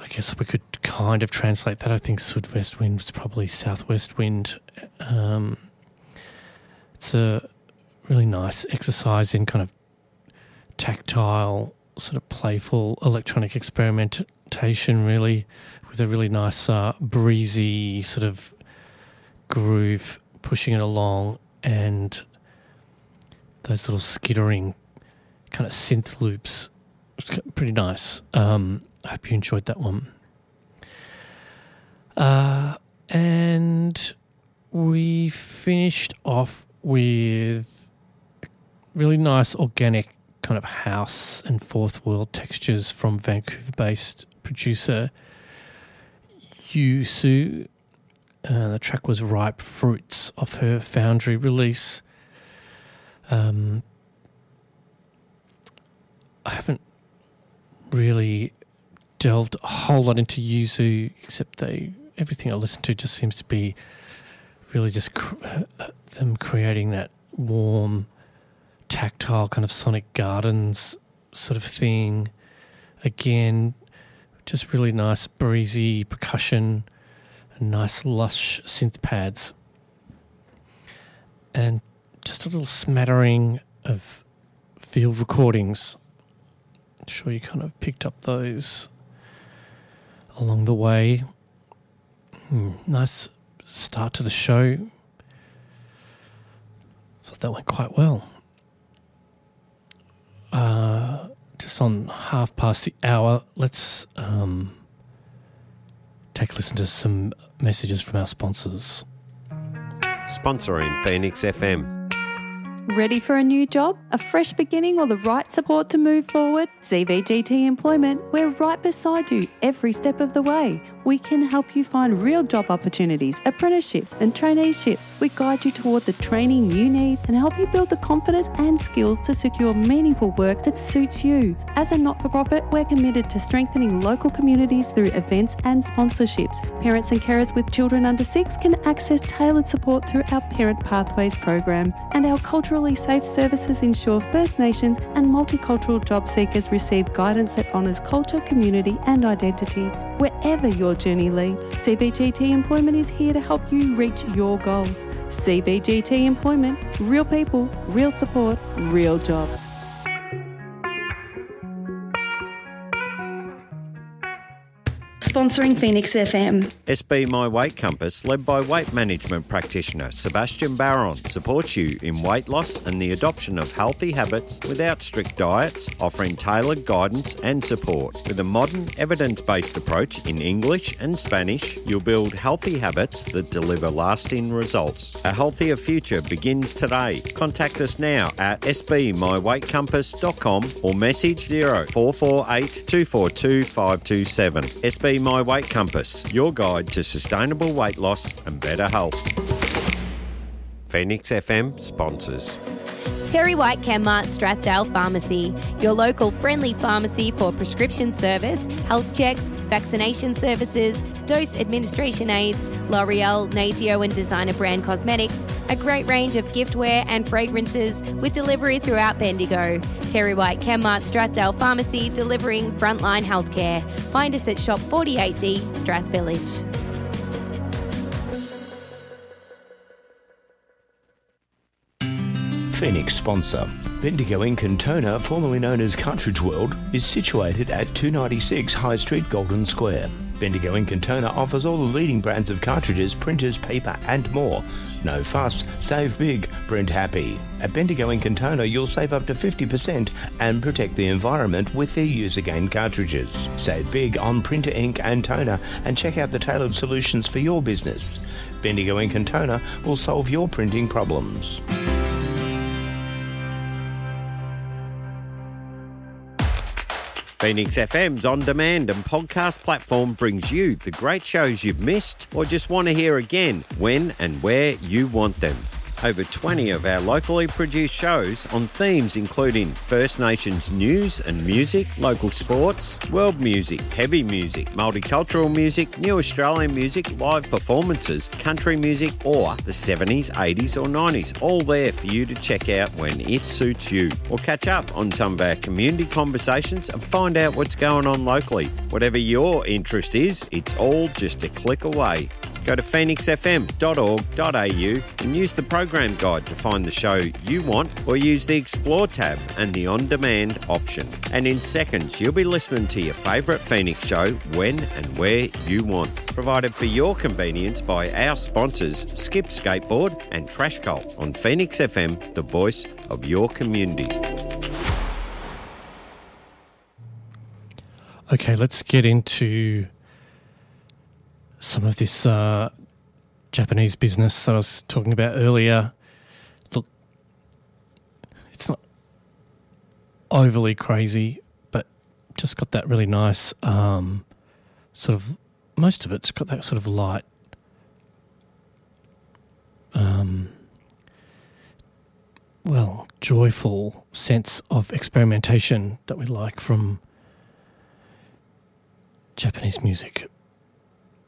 I guess we could kind of translate that. I think sudwest wind was probably southwest wind. It's a really nice exercise in kind of tactile, sort of playful electronic experimentation, really, with a really nice breezy sort of groove pushing it along, and those little skittering kind of synth loops. It's pretty nice. I hope you enjoyed that one. And we finished off with really nice organic kind of house and fourth world textures from Vancouver-based producer Yusu. The track was Ripe Fruits off her Foundry release. I haven't really delved a whole lot into Yuzu, except everything I listen to just seems to be really just them creating that warm, tactile kind of Sonic Gardens sort of thing. Again, just really nice breezy percussion and nice lush synth pads. And just a little smattering of field recordings. I'm sure you kind of picked up those along the way. Nice start to the show. Thought that went quite well. Just on 1:30, let's take a listen to some messages from our sponsors. Sponsoring Phoenix FM. Ready for a new job, a fresh beginning, or the right support to move forward? CBGT Employment, we're right beside you every step of the way. We can help you find real job opportunities, apprenticeships and traineeships. We guide you toward the training you need and help you build the confidence and skills to secure meaningful work that suits you. As a not-for-profit, we're committed to strengthening local communities through events and sponsorships. Parents and carers with children under 6 can access tailored support through our Parent Pathways program, and our culturally safe services ensure First Nations and multicultural job seekers receive guidance that honours culture, community and identity. Wherever your journey leads, CBGT Employment is here to help you reach your goals. CBGT Employment, real people, real support, real jobs. Sponsoring Phoenix FM. SB My Weight Compass, led by weight management practitioner Sebastian Barron, supports you in weight loss and the adoption of healthy habits without strict diets, offering tailored guidance and support. With a modern, evidence-based approach in English and Spanish, you'll build healthy habits that deliver lasting results. A healthier future begins today. Contact us now at sbmyweightcompass.com or message 0448 242 527. SB My Weight Compass, your guide to sustainable weight loss and better health. Phoenix FM sponsors. Terry White Chemmart Strathdale Pharmacy, your local friendly pharmacy for prescription service, health checks, vaccination services, dose administration aids, L'Oreal, Natio and designer brand cosmetics, a great range of giftware and fragrances with delivery throughout Bendigo. Terry White Chemmart Strathdale Pharmacy, delivering frontline healthcare. Find us at Shop 48D, Strath Village. Phoenix sponsor. Bendigo in Cantona, formerly known as Cartridge World, is situated at 296 High Street, Golden Square. Bendigo in Cantona offers all the leading brands of cartridges, printers, paper and more. No fuss, save big, print happy. At Bendigo in Cantona, you'll save up to 50% and protect the environment with their Use Again cartridges. Save big on printer ink and toner and check out the tailored solutions for your business. Bendigo in Cantona will solve your printing problems. Phoenix FM's on-demand and podcast platform brings you the great shows you've missed or just want to hear again when and where you want them. Over 20 of our locally produced shows on themes including First Nations news and music, local sports, world music, heavy music, multicultural music, new Australian music, live performances, country music, or the 70s, 80s or 90s, all there for you to check out when it suits you. Or catch up on some of our community conversations and find out what's going on locally. Whatever your interest is, it's all just a click away. Go to phoenixfm.org.au and use the program guide to find the show you want, or use the Explore tab and the On-Demand option. And in seconds, you'll be listening to your favourite Phoenix show when and where you want. Provided for your convenience by our sponsors, Skip Skateboard and Trash Cult on Phoenix FM, the voice of your community. Okay, let's get into some of this Japanese business that I was talking about earlier. Look, it's not overly crazy, but just got that really nice sort of, most of it's got that sort of light joyful sense of experimentation that we like from Japanese music.